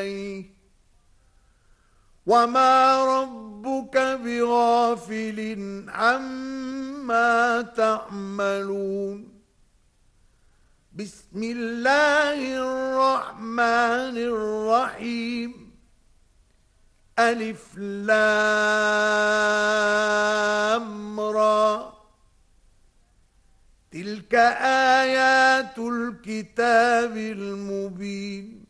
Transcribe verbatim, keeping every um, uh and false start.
عليه وما ربك بغافل عما تعملون بسم الله الرحمن الرحيم ألف لام را تلك آيات الكتاب المبين